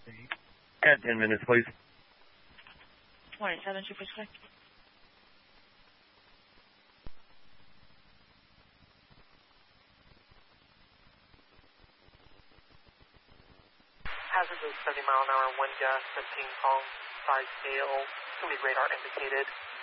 At 10 minutes, please. 27, Super Square. Hazard is 70 mile an hour, 1 gas, 15 palm, 5 scale, 2 radar indicated.